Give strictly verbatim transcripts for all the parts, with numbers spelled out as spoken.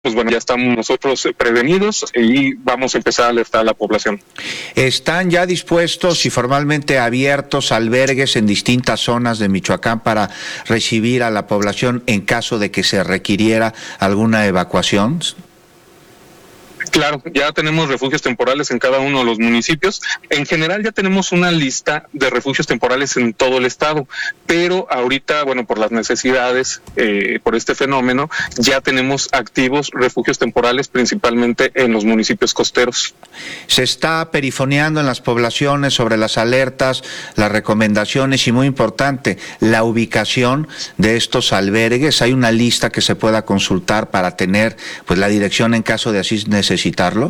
pues bueno, ya estamos nosotros prevenidos y vamos a empezar a alertar a la población. ¿Están ya dispuestos y formalmente abiertos albergues en distintas zonas de Michoacán para recibir a la población en caso de que se requiriera alguna evacuación? Claro, ya tenemos refugios temporales en cada uno de los municipios. En general ya tenemos una lista de refugios temporales en todo el estado, pero ahorita, bueno, por las necesidades, eh, por este fenómeno, ya tenemos activos refugios temporales principalmente en los municipios costeros. Se está perifoneando en las poblaciones sobre las alertas, las recomendaciones y, muy importante, la ubicación de estos albergues. ¿Hay una lista que se pueda consultar para tener pues la dirección en caso de así necesitarlo?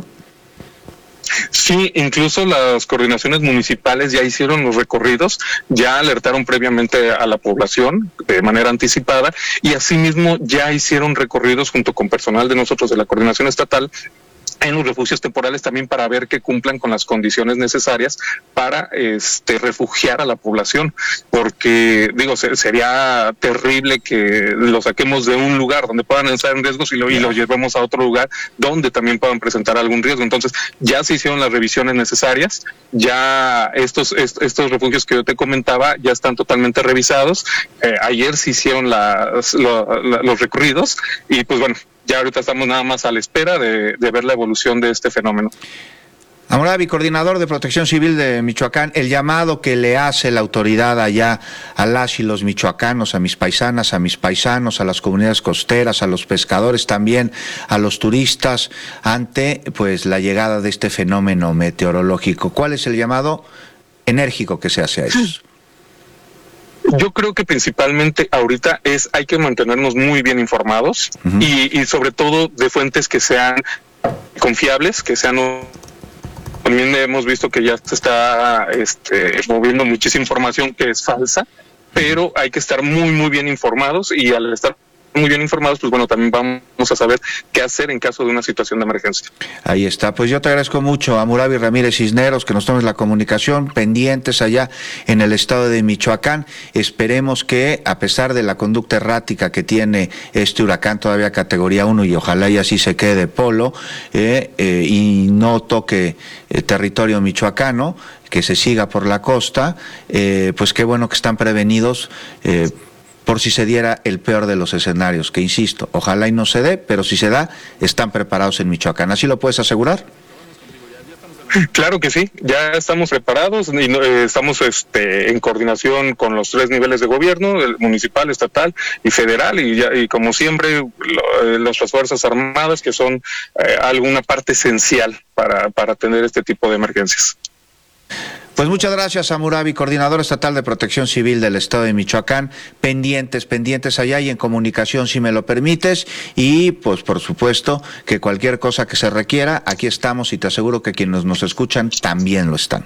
Sí, incluso las coordinaciones municipales ya hicieron los recorridos, ya alertaron previamente a la población de manera anticipada y asimismo ya hicieron recorridos junto con personal de nosotros de la coordinación estatal en los refugios temporales también para ver que cumplan con las condiciones necesarias para este refugiar a la población, porque digo, se, sería terrible que lo saquemos de un lugar donde puedan estar en riesgos y lo, y lo llevemos a otro lugar donde también puedan presentar algún riesgo. Entonces ya se hicieron las revisiones necesarias, ya estos est, estos refugios que yo te comentaba ya están totalmente revisados, eh, ayer se hicieron las, lo, la, los recorridos y pues bueno, ya ahorita estamos nada más a la espera de, de ver la evolución de este fenómeno. Hammurabi, coordinador de Protección Civil de Michoacán, el llamado que le hace la autoridad allá a las y los michoacanos, a mis paisanas, a mis paisanos, a las comunidades costeras, a los pescadores también, a los turistas, ante pues la llegada de este fenómeno meteorológico. ¿Cuál es el llamado enérgico que se hace a ellos? Yo creo que principalmente ahorita es hay que mantenernos muy bien informados uh-huh. y, y sobre todo de fuentes que sean confiables, que sean... También hemos visto que ya se está este, moviendo muchísima información que es falsa, pero hay que estar muy, muy bien informados y al estar muy bien informados, pues bueno, también vamos a saber qué hacer en caso de una situación de emergencia. Ahí está, pues yo te agradezco mucho, Hammurabi Ramírez Cisneros, que nos tomes la comunicación, pendientes allá en el estado de Michoacán. Esperemos que, a pesar de la conducta errática que tiene este huracán, todavía categoría uno, y ojalá y así se quede polo, eh, eh, y no toque el territorio michoacano, que se siga por la costa, eh, pues qué bueno que están prevenidos, eh, por si se diera el peor de los escenarios, que insisto, ojalá y no se dé, pero si se da, están preparados en Michoacán. ¿Así lo puedes asegurar? Claro que sí, ya estamos preparados y eh, estamos este, en coordinación con los tres niveles de gobierno, el municipal, estatal y federal, y, ya, y como siempre, lo, eh, las Fuerzas Armadas, que son eh, alguna parte esencial para, para atender este tipo de emergencias. Pues muchas gracias, Hammurabi, coordinador estatal de Protección Civil del estado de Michoacán, pendientes, pendientes allá y en comunicación, si me lo permites, y pues por supuesto que cualquier cosa que se requiera, aquí estamos y te aseguro que quienes nos escuchan también lo están.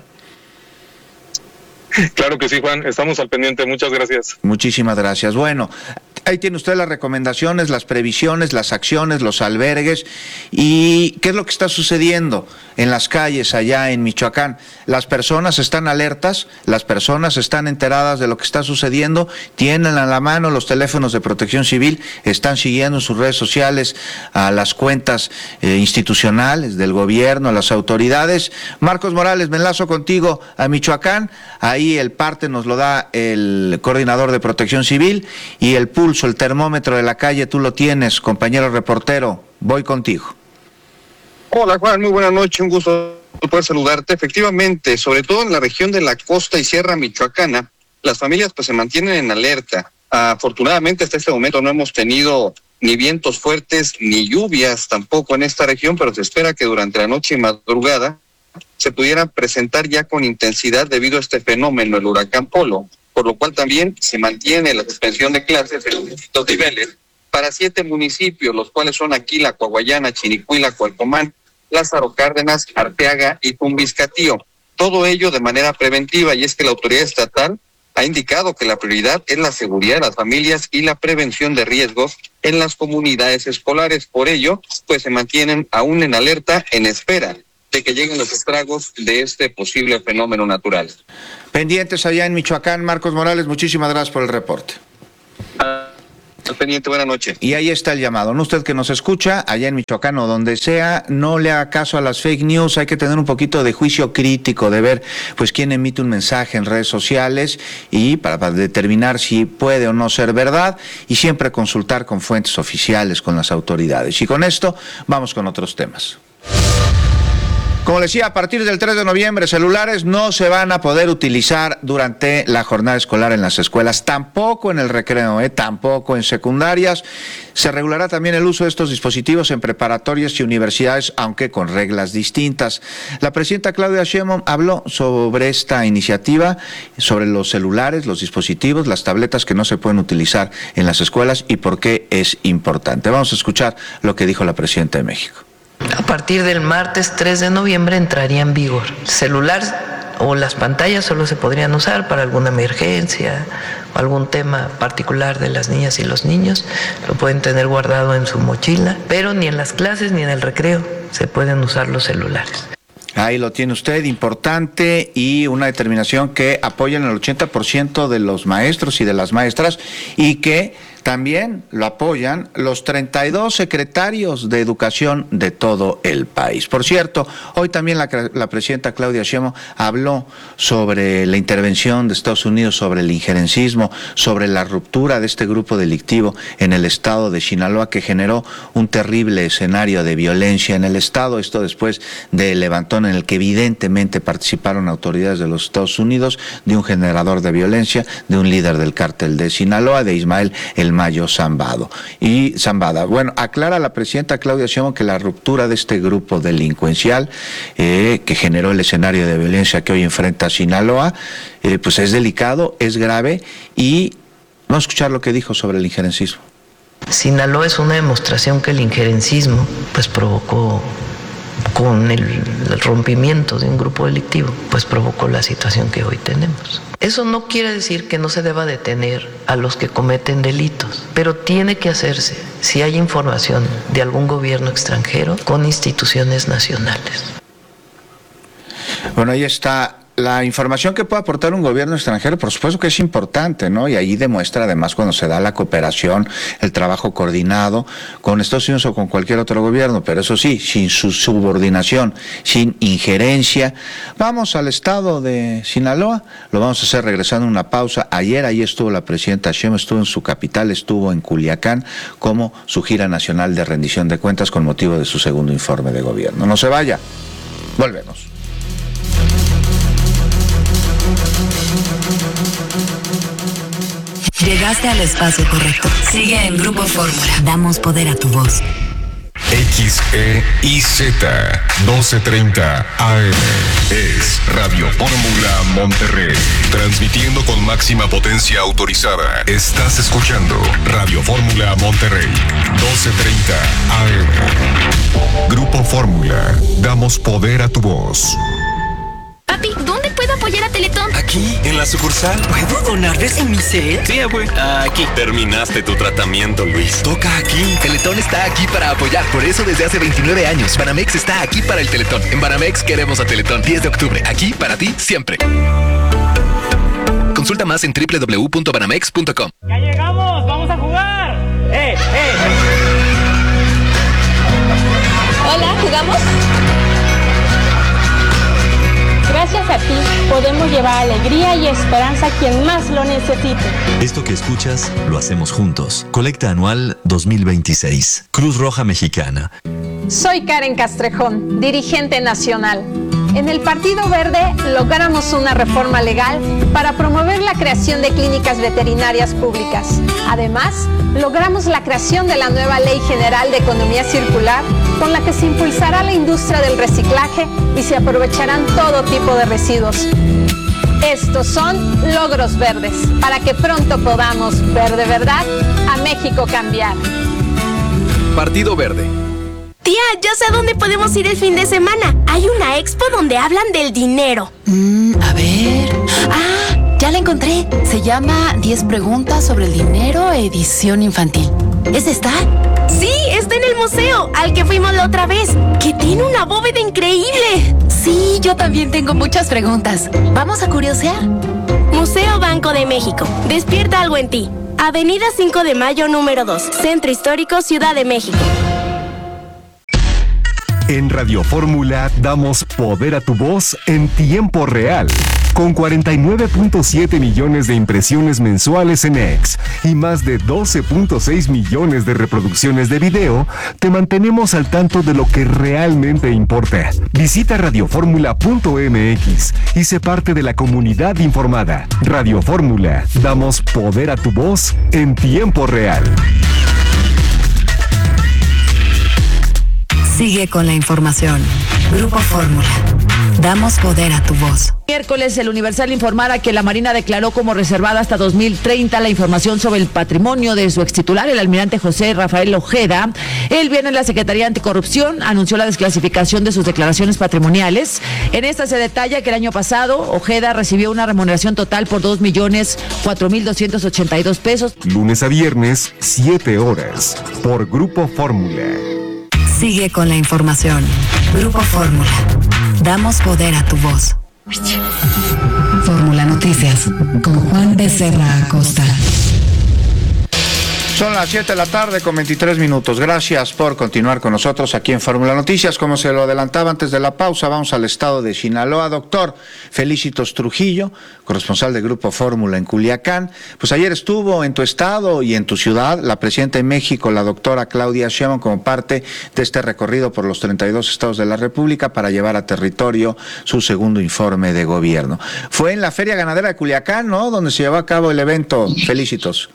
Claro que sí, Juan, estamos al pendiente, muchas gracias. Muchísimas gracias. Bueno, ahí tiene usted las recomendaciones, las previsiones, las acciones, los albergues y qué es lo que está sucediendo en las calles allá en Michoacán. Las personas están alertas, las personas están enteradas de lo que está sucediendo, tienen a la mano los teléfonos de Protección Civil, están siguiendo en sus redes sociales a las cuentas eh, institucionales del gobierno, a las autoridades. Marcos Morales, me enlazo contigo a Michoacán, ahí el parte nos lo da el coordinador de Protección Civil y el pulso, el termómetro de la calle, tú lo tienes, compañero reportero, voy contigo. Hola Juan, muy buena noche, un gusto poder saludarte. Efectivamente, sobre todo en la región de la costa y sierra michoacana, las familias pues se mantienen en alerta. Afortunadamente hasta este momento no hemos tenido ni vientos fuertes ni lluvias tampoco en esta región, pero se espera que durante la noche y madrugada se pudiera presentar ya con intensidad debido a este fenómeno, el huracán Polo, por lo cual también se mantiene la suspensión de clases en distintos niveles para siete municipios, los cuales son Aquila, Coahuayana, Chinicuila, Cualcomán, Lázaro Cárdenas, Arteaga y Tumbiscatío. Todo ello de manera preventiva, y es que la autoridad estatal ha indicado que la prioridad es la seguridad de las familias y la prevención de riesgos en las comunidades escolares. Por ello, pues se mantienen aún en alerta en espera de que lleguen los estragos de este posible fenómeno natural. Pendientes allá en Michoacán, Marcos Morales, muchísimas gracias por el reporte. Al pendiente, buena noche. Y ahí está el llamado, ¿no? Usted que nos escucha, allá en Michoacán o donde sea, no le haga caso a las fake news, hay que tener un poquito de juicio crítico, de ver pues quién emite un mensaje en redes sociales y para, para determinar si puede o no ser verdad y siempre consultar con fuentes oficiales, con las autoridades. Y con esto vamos con otros temas. Como decía, a partir del tres de noviembre, celulares no se van a poder utilizar durante la jornada escolar en las escuelas, tampoco en el recreo, ¿eh? tampoco en secundarias. Se regulará también el uso de estos dispositivos en preparatorias y universidades, aunque con reglas distintas. La presidenta Claudia Sheinbaum habló sobre esta iniciativa, sobre los celulares, los dispositivos, las tabletas que no se pueden utilizar en las escuelas y por qué es importante. Vamos a escuchar lo que dijo la presidenta de México. A partir del martes tres de noviembre entraría en vigor. Celular o las pantallas solo se podrían usar para alguna emergencia o algún tema particular de las niñas y los niños. Lo pueden tener guardado en su mochila, pero ni en las clases ni en el recreo se pueden usar los celulares. Ahí lo tiene usted, importante, y una determinación que apoyan el ochenta por ciento de los maestros y de las maestras y que también lo apoyan los treinta y dos secretarios de educación de todo el país. Por cierto, hoy también la, la presidenta Claudia Sheinbaum habló sobre la intervención de Estados Unidos, sobre el injerencismo, sobre la ruptura de este grupo delictivo en el estado de Sinaloa que generó un terrible escenario de violencia en el estado, esto después del levantón en el que evidentemente participaron autoridades de los Estados Unidos, de un generador de violencia, de un líder del cártel de Sinaloa, de Ismael El Mayo Zambado. Y Zambada, bueno, aclara la presidenta Claudia Sheinbaum que la ruptura de este grupo delincuencial eh, que generó el escenario de violencia que hoy enfrenta Sinaloa, eh, pues es delicado, es grave y vamos a escuchar lo que dijo sobre el injerencismo. Sinaloa es una demostración que el injerencismo pues provocó con el, el rompimiento de un grupo delictivo, pues provocó la situación que hoy tenemos. Eso no quiere decir que no se deba detener a los que cometen delitos, pero tiene que hacerse si hay información de algún gobierno extranjero con instituciones nacionales. Bueno, ahí está. La información que puede aportar un gobierno extranjero, por supuesto que es importante, ¿no? Y ahí demuestra además cuando se da la cooperación, el trabajo coordinado con Estados Unidos o con cualquier otro gobierno, pero eso sí, sin su subordinación, sin injerencia. Vamos al estado de Sinaloa, lo vamos a hacer regresando a una pausa. Ayer ahí estuvo la presidenta Sheinbaum, estuvo en su capital, estuvo en Culiacán, como su gira nacional de rendición de cuentas con motivo de su segundo informe de gobierno. No se vaya, volvemos. Llegaste al espacio correcto. Sigue en Grupo Fórmula. Damos poder a tu voz. X E I Z doce treinta A M es Radio Fórmula Monterrey, transmitiendo con máxima potencia autorizada. Estás escuchando Radio Fórmula Monterrey, doce treinta A M. Grupo Fórmula, damos poder a tu voz. Papi, ¿dónde puedo apoyar a Teletón? Aquí, en la sucursal. ¿Puedo donar desde mi cel? Sí, güey. Aquí. Terminaste tu tratamiento, Luis. Toca aquí. Teletón está aquí para apoyar. Por eso desde hace veintinueve años, Banamex está aquí para el Teletón. En Banamex queremos a Teletón. diez de octubre. Aquí para ti, siempre. Consulta más en doble u doble u doble u punto banamex punto com. ¡Ya llegamos! ¡Vamos a jugar! ¡Eh, eh! Hola, ¿jugamos? Gracias a ti podemos llevar alegría y esperanza a quien más lo necesite. Esto que escuchas lo hacemos juntos. Colecta anual dos mil veintiséis. Cruz Roja Mexicana. Soy Karen Castrejón, dirigente nacional. En el Partido Verde logramos una reforma legal para promover la creación de clínicas veterinarias públicas. Además, logramos la creación de la nueva Ley General de Economía Circular, con la que se impulsará la industria del reciclaje y se aprovecharán todo tipo de residuos. Estos son logros verdes, para que pronto podamos ver de verdad a México cambiar. Partido Verde. Tía, ya sé a dónde podemos ir el fin de semana. Hay una expo donde hablan del dinero. Mm, a ver... ¡Ah! Ya la encontré. Se llama diez preguntas sobre el dinero, edición infantil. ¿Es esta? Sí, está en el museo, al que fuimos la otra vez, que tiene una bóveda increíble. Sí, yo también tengo muchas preguntas. ¿Vamos a curiosear? Museo Banco de México. Despierta algo en ti. Avenida cinco de Mayo número dos, Centro Histórico, Ciudad de México. En Radio Fórmula damos poder a tu voz en tiempo real. Con cuarenta y nueve punto siete millones de impresiones mensuales en X y más de doce punto seis millones de reproducciones de video, te mantenemos al tanto de lo que realmente importa. Visita radioformula punto m x y sé parte de la comunidad informada. Radio Fórmula, damos poder a tu voz en tiempo real. Sigue con la información. Grupo Fórmula. Damos poder a tu voz. Miércoles, el Universal informara que la Marina declaró como reservada hasta dos mil treinta la información sobre el patrimonio de su extitular, el almirante José Rafael Ojeda. El viernes, la Secretaría Anticorrupción anunció la desclasificación de sus declaraciones patrimoniales. En esta se detalla que el año pasado Ojeda recibió una remuneración total por dos millones cuatro mil doscientos ochenta y dos pesos. Lunes a viernes, siete horas, por Grupo Fórmula. Sigue con la información. Grupo Fórmula. Damos poder a tu voz. Fórmula Noticias con Juan Becerra Acosta. Son las siete de la tarde con veintitrés minutos. Gracias por continuar con nosotros aquí en Fórmula Noticias. Como se lo adelantaba antes de la pausa, vamos al estado de Sinaloa. Doctor Felicitos Trujillo, corresponsal de Grupo Fórmula en Culiacán. Pues ayer estuvo en tu estado y en tu ciudad la presidenta de México, la doctora Claudia Sheinbaum, como parte de este recorrido por los treinta y dos estados de la República para llevar a territorio su segundo informe de gobierno. Fue en la Feria Ganadera de Culiacán, ¿no?, donde se llevó a cabo el evento. Felicitos.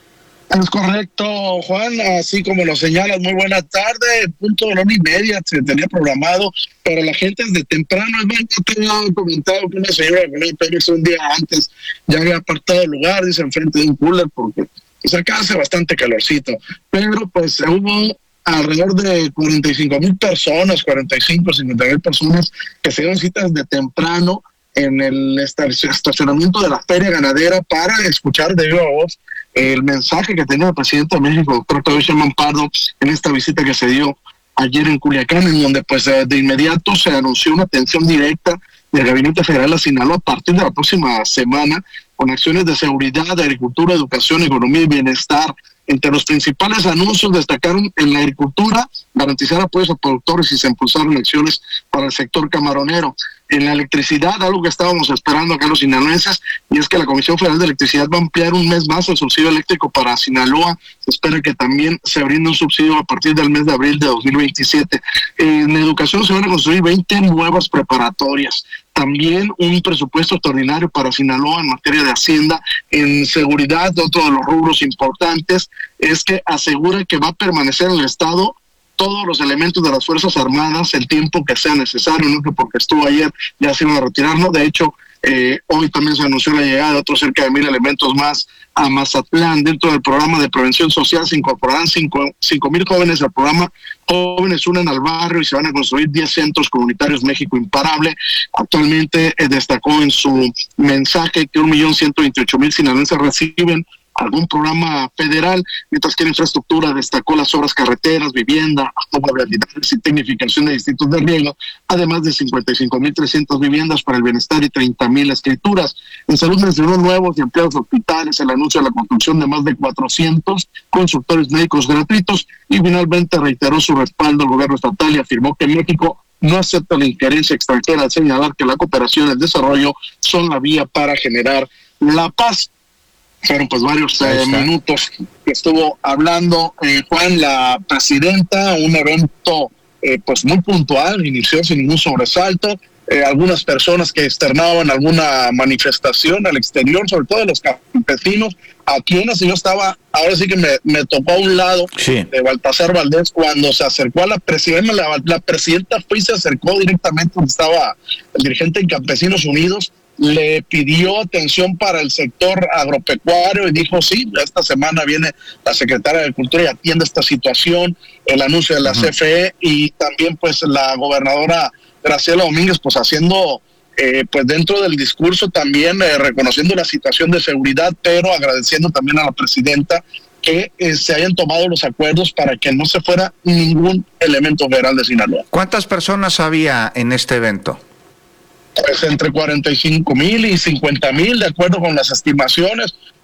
Es correcto, Juan, así como lo señalas, muy buena tarde, punto de la una y media se tenía programado, pero la gente desde temprano, yo te había comentado que una señora de Pérez un día antes ya había apartado el lugar, dice, enfrente de un cooler, porque pues acá hace bastante calorcito, pero pues hubo alrededor de cuarenta y cinco mil personas, cuarenta y cinco, cincuenta mil personas que se dieron citas de temprano en el estacionamiento de la Feria Ganadera para escuchar de viva voz el mensaje que tenía el presidente de México, doctor Claudia Sheinbaum Pardo, en esta visita que se dio ayer en Culiacán, en donde pues de inmediato se anunció una atención directa del Gabinete Federal a Sinaloa a partir de la próxima semana, con acciones de seguridad, de agricultura, educación, economía y bienestar. Entre los principales anuncios destacaron en la agricultura, garantizar apoyos a productores y se impulsaron acciones para el sector camaronero. En la electricidad, algo que estábamos esperando acá los sinaloenses, y es que la Comisión Federal de Electricidad va a ampliar un mes más el subsidio eléctrico para Sinaloa. Se espera que también se brinde un subsidio a partir del mes de abril de dos mil veintisiete. En educación se van a construir veinte nuevas preparatorias. También un presupuesto extraordinario para Sinaloa en materia de hacienda. En seguridad, otro de los rubros importantes es que asegura que va a permanecer en el Estado todos los elementos de las Fuerzas Armadas el tiempo que sea necesario, no que porque estuvo ayer ya se iban a retirar, ¿no? De hecho, eh, hoy también se anunció la llegada de otros cerca de mil elementos más a Mazatlán. Dentro del programa de prevención social se incorporarán cinco mil jóvenes al programa Jóvenes Unen al Barrio y se van a construir diez centros comunitarios México Imparable. Actualmente eh, destacó en su mensaje que un millón ciento veintiocho mil sinaloenses reciben algún programa federal, mientras que la infraestructura destacó las obras carreteras, vivienda, vialidades y tecnificación de distritos de riego, además de cincuenta y cinco mil trescientas viviendas para el bienestar y treinta mil escrituras. En salud mencionó nuevos y ampliados hospitales, el anuncio de la construcción de más de cuatrocientos consultorios médicos gratuitos y finalmente reiteró su respaldo al gobierno estatal y afirmó que México no acepta la injerencia extranjera al señalar que la cooperación y el desarrollo son la vía para generar la paz. Fueron pues varios eh, minutos que estuvo hablando eh, Juan, la presidenta, un evento eh, pues muy puntual, inició sin ningún sobresalto, eh, algunas personas que externaban alguna manifestación al exterior, sobre todo de los campesinos, a quienes yo estaba, ahora sí que me, me tocó a un lado sí. de Baltasar Valdés cuando se acercó a la presidenta, la, la presidenta fue y se acercó directamente donde estaba el dirigente de Campesinos Unidos, le pidió atención para el sector agropecuario y dijo, sí, esta semana viene la secretaria de Agricultura y atiende esta situación, el anuncio de la uh-huh. C F E y también pues la gobernadora Graciela Domínguez pues haciendo eh, pues dentro del discurso también eh, reconociendo la situación de seguridad, pero agradeciendo también a la presidenta que eh, se hayan tomado los acuerdos para que no se fuera ningún elemento federal de Sinaloa. ¿Cuántas personas había en este evento? Pues entre cuarenta y cinco mil y cincuenta mil, de acuerdo con las estimaciones.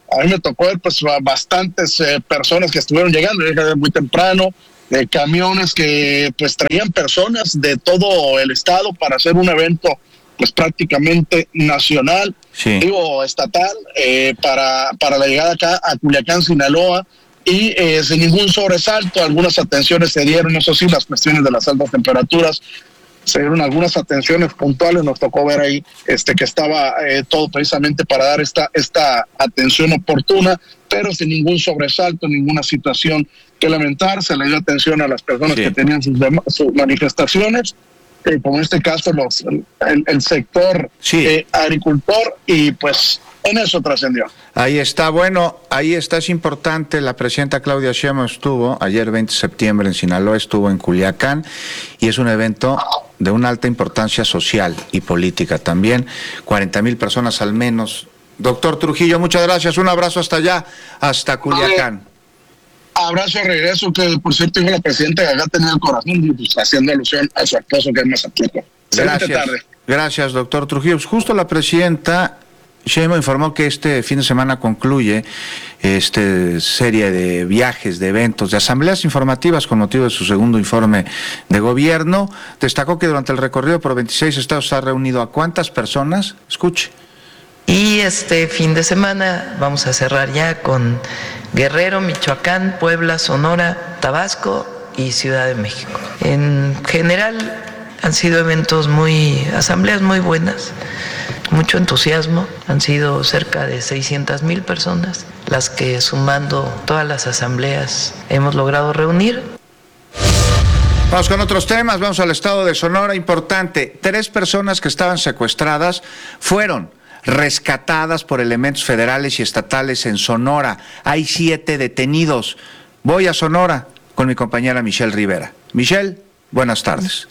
a mí me tocó ver pues bastantes eh, personas que estuvieron llegando, llegué muy temprano, de camiones que pues traían personas de todo el estado para hacer un evento pues prácticamente nacional, sí. digo estatal, eh, para, para la llegada acá a Culiacán, Sinaloa, y eh, sin ningún sobresalto. Algunas atenciones se dieron, eso sí, las cuestiones de las altas temperaturas, se dieron algunas atenciones puntuales, nos tocó ver ahí este que estaba eh, todo precisamente para dar esta, esta atención oportuna, pero sin ningún sobresalto, ninguna situación que lamentar. Se le dio atención a las personas sí. que tenían sus, sus manifestaciones, eh, como en este caso los, el, el sector sí. eh, agricultor, y pues en eso trascendió. Ahí está, bueno, ahí está, es importante. La presidenta Claudia Sheinbaum estuvo ayer veinte de septiembre en Sinaloa, estuvo en Culiacán, y es un evento de una alta importancia social y política también, cuarenta mil personas al menos. Doctor Trujillo, muchas gracias, un abrazo hasta allá, hasta Culiacán. Abrazo de regreso, que por cierto dijo la presidenta que acá tenía el corazón, pues, haciendo alusión a su esposo que es Mazatlán. Gracias, tarde. Gracias, doctor Trujillo. Pues justo la presidenta Sheinbaum informó que este fin de semana concluye este serie de viajes, de eventos, de asambleas informativas con motivo de su segundo informe de gobierno. Destacó que durante el recorrido por veintiséis estados ha reunido a ¿cuántas personas? Escuche. Y este fin de semana vamos a cerrar ya con Guerrero, Michoacán, Puebla, Sonora, Tabasco y Ciudad de México. En general han sido eventos muy, asambleas muy buenas, mucho entusiasmo. Han sido cerca de seiscientas mil personas las que, sumando todas las asambleas, hemos logrado reunir. Vamos con otros temas, vamos al estado de Sonora. Importante, tres personas que estaban secuestradas fueron rescatadas por elementos federales y estatales en Sonora. Hay siete detenidos. Voy a Sonora con mi compañera Michelle Rivera. Michelle, buenas tardes.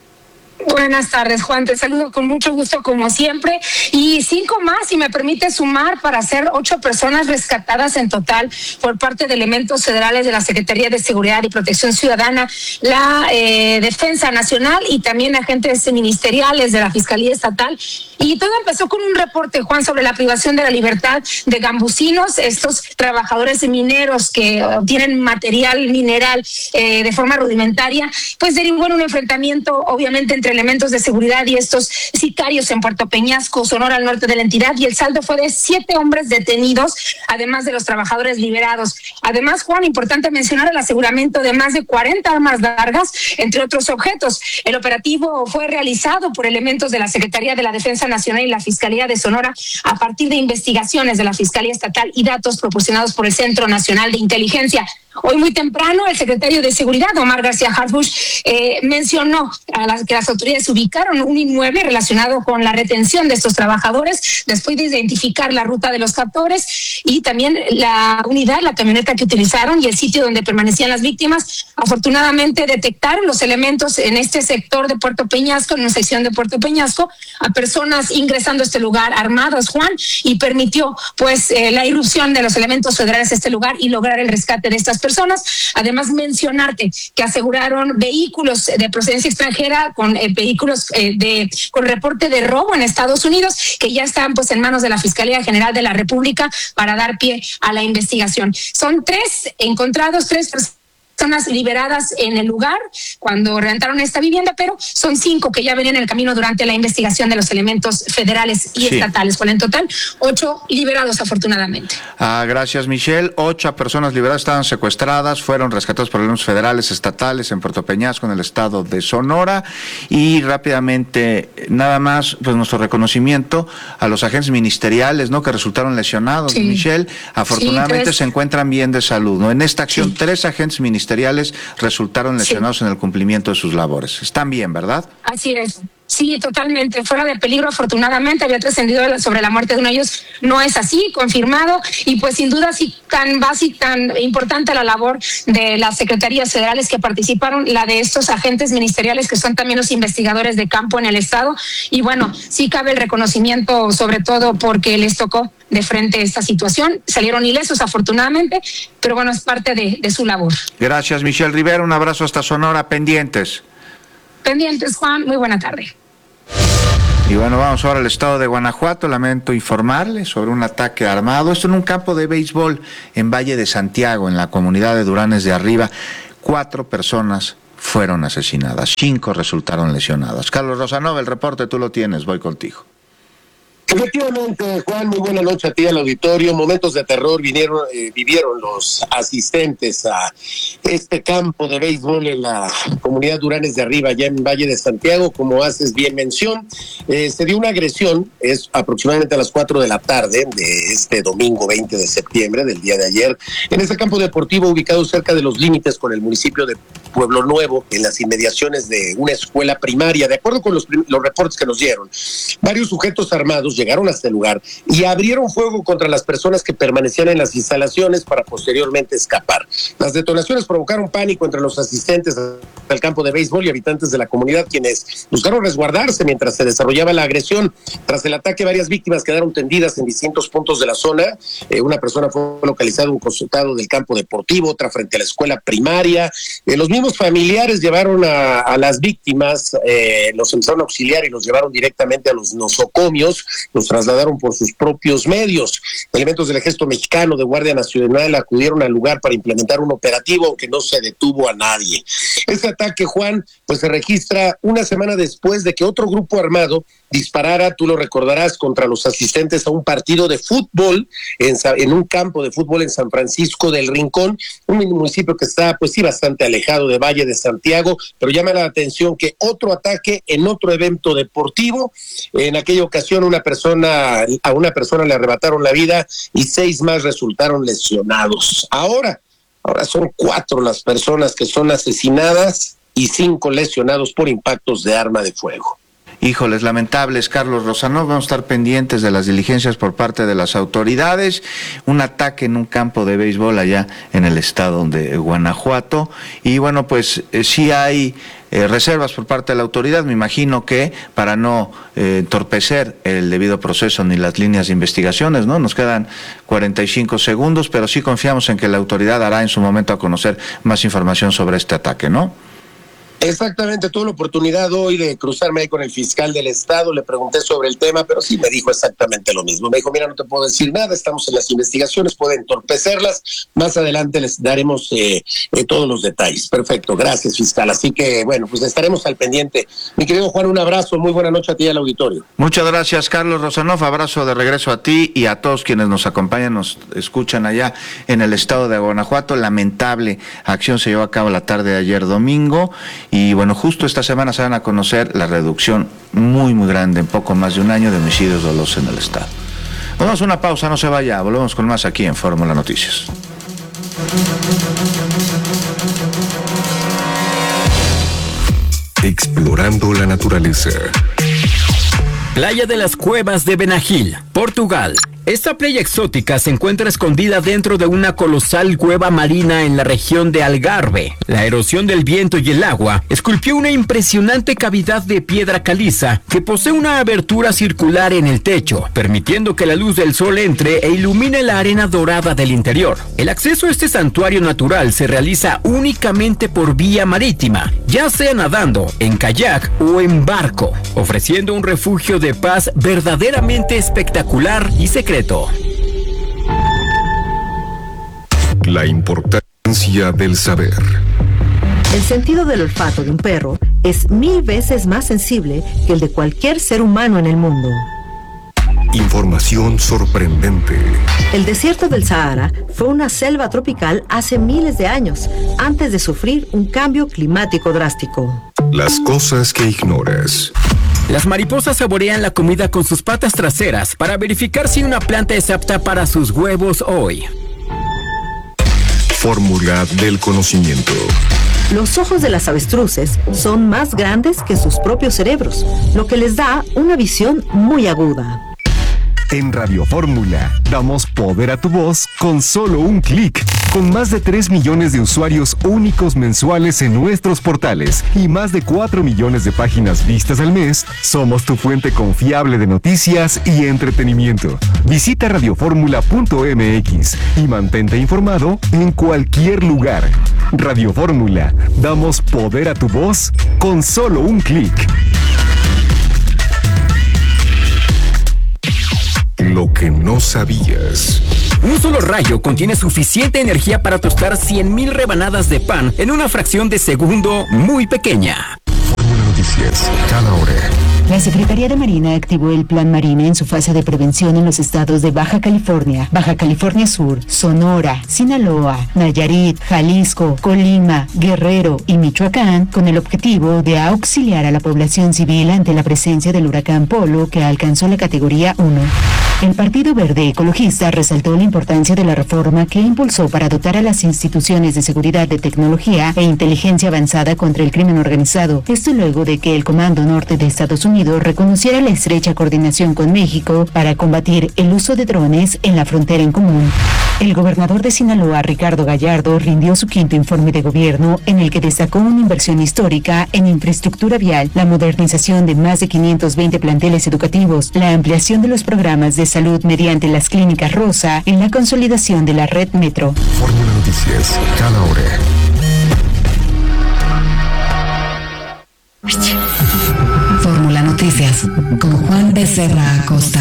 Buenas tardes, Juan, te saludo con mucho gusto como siempre, y cinco más, si me permite sumar, para ser ocho personas rescatadas en total por parte de elementos federales de la Secretaría de Seguridad y Protección Ciudadana, la eh, Defensa Nacional y también agentes ministeriales de la Fiscalía Estatal. Y todo empezó con un reporte, Juan, sobre la privación de la libertad de gambusinos, estos trabajadores mineros que obtienen material mineral eh, de forma rudimentaria, pues derivó en un enfrentamiento, obviamente, entre elementos de seguridad y estos sicarios en Puerto Peñasco, Sonora, al norte de la entidad, y el saldo fue de siete hombres detenidos, además de los trabajadores liberados. Además, Juan, importante mencionar el aseguramiento de más de cuarenta armas largas, entre otros objetos. El operativo fue realizado por elementos de la Secretaría de la Defensa Nacional y la Fiscalía de Sonora a partir de investigaciones de la Fiscalía Estatal y datos proporcionados por el Centro Nacional de Inteligencia. Hoy muy temprano, el secretario de Seguridad, Omar García Harfuch, eh, mencionó a las, que las autoridades ubicaron un inmueble relacionado con la retención de estos trabajadores después de identificar la ruta de los captores y también la unidad, la camioneta que utilizaron y el sitio donde permanecían las víctimas. Afortunadamente detectaron los elementos en este sector de Puerto Peñasco, en una sección de Puerto Peñasco, a personas ingresando a este lugar armados, Juan, y permitió pues eh, la irrupción de los elementos federales a este lugar y lograr el rescate de estas personas. Además, mencionarte que aseguraron vehículos de procedencia extranjera con eh, vehículos eh, de con reporte de robo en Estados Unidos, que ya están pues en manos de la Fiscalía General de la República para dar pie a la investigación. Son tres encontrados, tres personas personas liberadas en el lugar cuando rentaron esta vivienda, pero son cinco que ya venían en el camino durante la investigación de los elementos federales y sí. estatales. Por en total, ocho liberados afortunadamente. Ah, gracias, Michelle. Ocho personas liberadas estaban secuestradas, fueron rescatadas por elementos federales, estatales en Puerto Peñasco, en el estado de Sonora. Y rápidamente, nada más, pues nuestro reconocimiento a los agentes ministeriales, ¿no?, que resultaron lesionados, sí. Michelle. Afortunadamente sí, se encuentran bien de salud, ¿no? En esta acción, sí. tres agentes ministeriales resultaron lesionados sí. en el cumplimiento de sus labores. Están bien, ¿verdad? Así es. Sí, totalmente, fuera de peligro. Afortunadamente había trascendido sobre la muerte de uno de ellos, no es así, confirmado, y pues sin duda sí tan básica, tan importante la labor de las secretarías federales que participaron, la de estos agentes ministeriales que son también los investigadores de campo en el estado, y bueno, sí cabe el reconocimiento sobre todo porque les tocó de frente esta situación, salieron ilesos afortunadamente, pero bueno, es parte de, de su labor. Gracias, Michelle Rivera, un abrazo hasta Sonora, pendientes. Pendientes, Juan, muy buena tarde. Y bueno, vamos ahora al estado de Guanajuato. Lamento informarles sobre un ataque armado. Esto en un campo de béisbol en Valle de Santiago, en la comunidad de Duranes de Arriba. Cuatro personas fueron asesinadas, cinco resultaron lesionadas. Carlos Rosanova, el reporte tú lo tienes, voy contigo. Efectivamente, Juan, muy buena noche a ti, al auditorio. Momentos de terror vinieron, eh, vivieron los asistentes a este campo de béisbol en la comunidad Duranes de Arriba, allá en Valle de Santiago, como haces bien mención. Eh, se dio una agresión, es aproximadamente a las cuatro de la tarde de este domingo veinte de septiembre, del día de ayer, en este campo deportivo ubicado cerca de los límites con el municipio de Pueblo Nuevo, en las inmediaciones de una escuela primaria. De acuerdo con los, los reportes que nos dieron, varios sujetos armados llegaron hasta el lugar y abrieron fuego contra las personas que permanecían en las instalaciones para posteriormente escapar. Las detonaciones provocaron pánico entre los asistentes al campo de béisbol y habitantes de la comunidad, quienes buscaron resguardarse mientras se desarrollaba la agresión. Tras el ataque, varias víctimas quedaron tendidas en distintos puntos de la zona. Eh, una persona fue localizada en un costado del campo deportivo, otra frente a la escuela primaria. Eh, los mismos familiares llevaron a, a las víctimas, eh, los empezaron a auxiliar y los llevaron directamente a los nosocomios, los trasladaron por sus propios medios. Elementos del Ejército Mexicano, de Guardia Nacional, acudieron al lugar para implementar un operativo, aunque no se detuvo a nadie. Este ataque, Juan, pues se registra una semana después de que otro grupo armado disparara, tú lo recordarás, contra los asistentes a un partido de fútbol en, en un campo de fútbol en San Francisco del Rincón, un municipio que está, pues sí, bastante alejado de Valle de Santiago, pero llama la atención que otro ataque en otro evento deportivo. En aquella ocasión una persona, a una persona le arrebataron la vida y seis más resultaron lesionados. Ahora, ahora son cuatro las personas que son asesinadas y cinco lesionados por impactos de arma de fuego. Híjoles, lamentables, Carlos Rosanov. Vamos a estar pendientes de las diligencias por parte de las autoridades. Un ataque en un campo de béisbol allá en el estado de Guanajuato. Y bueno, pues eh, sí hay eh, reservas por parte de la autoridad. Me imagino que para no eh, entorpecer el debido proceso ni las líneas de investigaciones, ¿no? Nos quedan cuarenta y cinco segundos, pero sí confiamos en que la autoridad hará en su momento a conocer más información sobre este ataque, ¿no? Exactamente, tuve la oportunidad hoy de cruzarme ahí con el fiscal del estado, le pregunté sobre el tema, pero sí me dijo exactamente lo mismo. Me dijo, mira, no te puedo decir nada, estamos en las investigaciones, pueden entorpecerlas, más adelante les daremos eh, eh, todos los detalles. Perfecto, gracias, fiscal. Así que, bueno, pues estaremos al pendiente. Mi querido Juan, un abrazo, muy buena noche a ti y al auditorio. Muchas gracias, Carlos Rosanov, abrazo de regreso a ti y a todos quienes nos acompañan, nos escuchan allá en el estado de Guanajuato. Lamentable acción se llevó a cabo la tarde de ayer domingo. Y bueno, justo esta semana se van a conocer la reducción muy, muy grande, en poco más de un año, de homicidios dolosos en el estado. Vamos a una pausa, no se vaya, volvemos con más aquí en Fórmula Noticias. Explorando la naturaleza. Playa de las Cuevas de Benagil, Portugal. Esta playa exótica se encuentra escondida dentro de una colosal cueva marina en la región de Algarve. La erosión del viento y el agua esculpió una impresionante cavidad de piedra caliza que posee una abertura circular en el techo, permitiendo que la luz del sol entre e ilumine la arena dorada del interior. El acceso a este santuario natural se realiza únicamente por vía marítima, ya sea nadando, en kayak o en barco, ofreciendo un refugio de paz verdaderamente espectacular y secreto. La importancia del saber. El sentido del olfato de un perro es mil veces más sensible que el de cualquier ser humano en el mundo. Información sorprendente. El desierto del Sahara fue una selva tropical hace miles de años, antes de sufrir un cambio climático drástico. Las cosas que ignoras. Las mariposas saborean la comida con sus patas traseras para verificar si una planta es apta para sus huevos hoy. Fórmula del conocimiento. Los ojos de las avestruces son más grandes que sus propios cerebros, lo que les da una visión muy aguda. En Radio Fórmula damos poder a tu voz con solo un clic. Con más de tres millones de usuarios únicos mensuales en nuestros portales y más de cuatro millones de páginas vistas al mes, somos tu fuente confiable de noticias y entretenimiento. Visita radio fórmula punto m x y mantente informado en cualquier lugar. Radio Fórmula, damos poder a tu voz con solo un clic. lo que no sabías. Un solo rayo contiene suficiente energía para tostar cien mil rebanadas de pan en una fracción de segundo muy pequeña. Fórmula Noticias, cada hora. La Secretaría de Marina activó el Plan Marina en su fase de prevención en los estados de Baja California, Baja California Sur, Sonora, Sinaloa, Nayarit, Jalisco, Colima, Guerrero y Michoacán, con el objetivo de auxiliar a la población civil ante la presencia del huracán Polo, que alcanzó la categoría uno. El Partido Verde Ecologista resaltó la importancia de la reforma que impulsó para dotar a las instituciones de seguridad de tecnología e inteligencia avanzada contra el crimen organizado. Esto luego de que el Comando Norte de Estados Unidos reconociera la estrecha coordinación con México para combatir el uso de drones en la frontera en común. El gobernador de Sinaloa, Ricardo Gallardo, rindió su quinto informe de gobierno en el que destacó una inversión histórica en infraestructura vial, la modernización de más de quinientos veinte planteles educativos, la ampliación de los programas de salud mediante las clínicas Rosa y la consolidación de la red Metro. Fórmula Noticias, cada hora. Fórmula Noticias con Juan Becerra Acosta.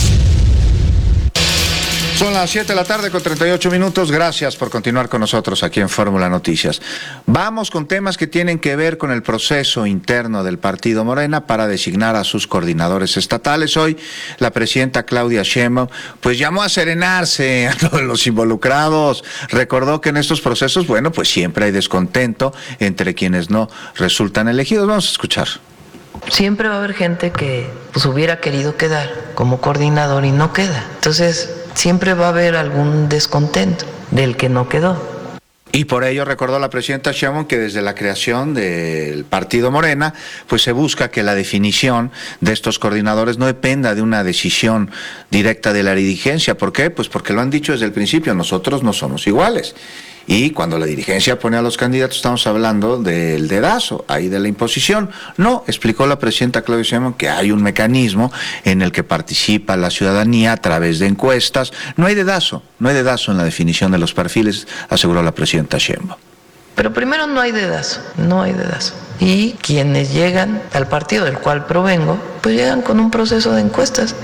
Son las siete de la tarde con treinta y ocho minutos. Gracias por continuar con nosotros aquí en Fórmula Noticias. Vamos con temas que tienen que ver con el proceso interno del partido Morena para designar a sus coordinadores estatales. Hoy la presidenta Claudia Sheinbaum pues llamó a serenarse a todos los involucrados. Recordó que en estos procesos, bueno, pues siempre hay descontento entre quienes no resultan elegidos. Vamos a escuchar. Siempre va a haber gente que pues hubiera querido quedar como coordinador y no queda. Entonces, siempre va a haber algún descontento del que no quedó. Y por ello recordó la presidenta Sheinbaum que desde la creación del partido Morena, pues se busca que la definición de estos coordinadores no dependa de una decisión directa de la dirigencia. ¿Por qué? Pues porque lo han dicho desde el principio, nosotros no somos iguales. Y cuando la dirigencia pone a los candidatos, estamos hablando del dedazo, ahí de la imposición. No, explicó la presidenta Claudia Sheinbaum que hay un mecanismo en el que participa la ciudadanía a través de encuestas. No hay dedazo, no hay dedazo en la definición de los perfiles, aseguró la presidenta Sheinbaum. Pero primero no hay dedazo, no hay dedazo. Y quienes llegan al partido del cual provengo, pues llegan con un proceso de encuestas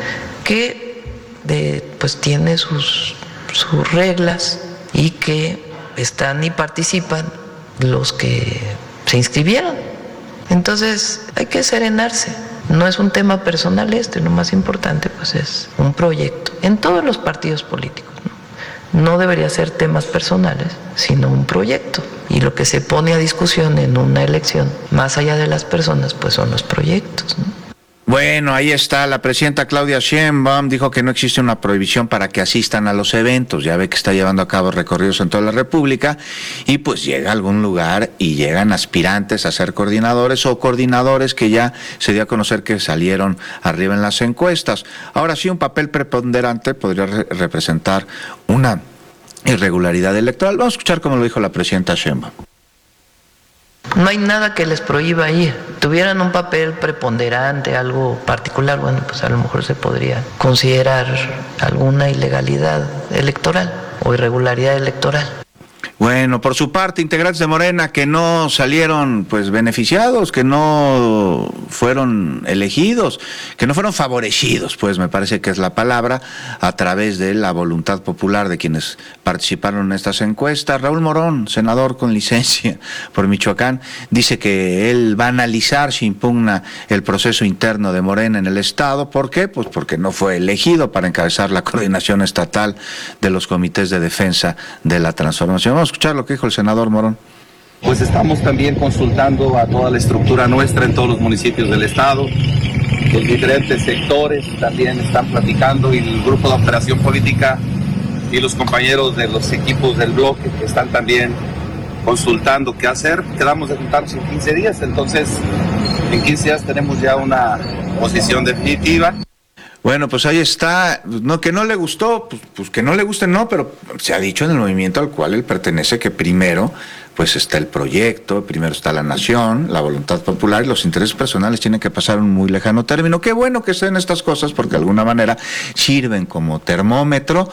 que de, pues tiene sus, sus reglas y que están y participan los que se inscribieron. Entonces hay que serenarse. No es un tema personal este, lo más importante pues es un proyecto en todos los partidos políticos. No, no debería ser temas personales, sino un proyecto. Y lo que se pone a discusión en una elección, más allá de las personas, pues son los proyectos, ¿no? Bueno, ahí está, la presidenta Claudia Sheinbaum dijo que no existe una prohibición para que asistan a los eventos, ya ve que está llevando a cabo recorridos en toda la República y pues llega a algún lugar y llegan aspirantes a ser coordinadores o coordinadores que ya se dio a conocer que salieron arriba en las encuestas. Ahora sí, un papel preponderante podría re- representar una irregularidad electoral. Vamos a escuchar cómo lo dijo la presidenta Sheinbaum. No hay nada que les prohíba ir. Tuvieran un papel preponderante, algo particular, bueno, pues a lo mejor se podría considerar alguna ilegalidad electoral o irregularidad electoral. Bueno, por su parte, integrantes de Morena que no salieron pues beneficiados, que no fueron elegidos, que no fueron favorecidos, pues me parece que es la palabra, a través de la voluntad popular de quienes participaron en estas encuestas. Raúl Morón, senador con licencia por Michoacán, dice que él va a analizar si impugna el proceso interno de Morena en el Estado. ¿Por qué? Pues porque no fue elegido para encabezar la coordinación estatal de los comités de defensa de la transformación. Vamos a escuchar lo que dijo el senador Morón. Pues estamos también consultando a toda la estructura nuestra en todos los municipios del estado, los diferentes sectores también están platicando y el grupo de operación política y los compañeros de los equipos del bloque que están también consultando qué hacer. Quedamos de juntarnos en quince días, entonces en quince días tenemos ya una posición definitiva. Bueno, pues ahí está, no que no le gustó, pues, pues que no le guste no, pero se ha dicho en el movimiento al cual él pertenece que primero pues está el proyecto, primero está la nación, la voluntad popular y los intereses personales tienen que pasar un muy lejano término. Qué bueno que sean estas cosas porque de alguna manera sirven como termómetro